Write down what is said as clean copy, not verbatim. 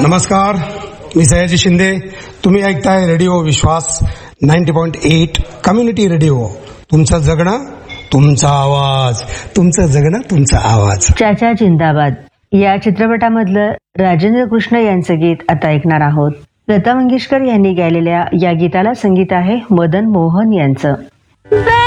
नमस्कार, मी सयाजी शिंदे. तुम्ही ऐकताय रेडिओ विश्वास 90.8 कम्युनिटी रेडिओ. तुमचं जगणं तुमचा आवाज, तुमचं जगणं तुमचा आवाज. चाचा जिंदाबाद या चित्रपटामधलं राजेंद्र कृष्ण यांचं गीत आता ऐकणार आहोत. लता मंगेशकर यांनी गायलेल्या या गीताला संगीत आहे मदन मोहन यांचं.